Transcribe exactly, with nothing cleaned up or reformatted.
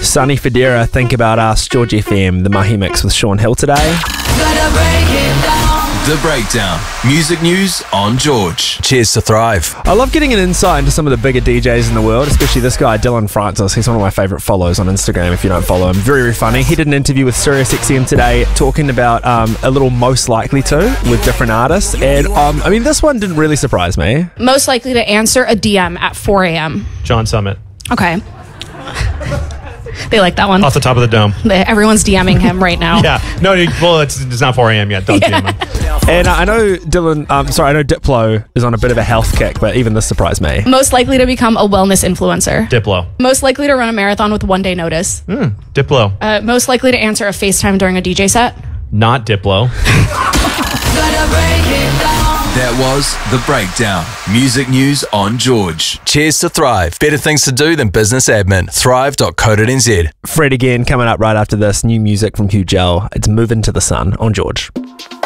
Sunny Federa, Think About Us, George F M, the Mahi Mix with Sean Hill today. The Breakdown. Music news on George. Cheers to Thrive. I love getting an insight into some of the bigger D Js in the world, especially this guy, Dylan Francis. He's one of my favourite follows on Instagram if you don't follow him. Very, very funny. He did an interview with Sirius X M today talking about um, a little Most Likely To with different artists. And um, I mean, this one didn't really surprise me. Most likely to answer a D M at four a.m. John Summit. Okay. They like that one. Off the top of the dome. They, everyone's DMing him right now. Yeah. No, well, it's, it's not four a.m. yet. Don't Yeah. D M him. And I know Dylan, um, sorry, I know Diplo is on a bit of a health kick, but even this surprised me. Most likely to become a wellness influencer. Diplo. Most likely to run a marathon with one day notice. Mm, Diplo. Uh, most likely to answer a FaceTime during a D J set. Not Diplo. That was The Breakdown. Music news on George. Cheers to Thrive. Better things to do than business admin. Thrive dot co dot n z. Fred again coming up right after this. New music from Hugh Gel. It's Moving to the Sun on George.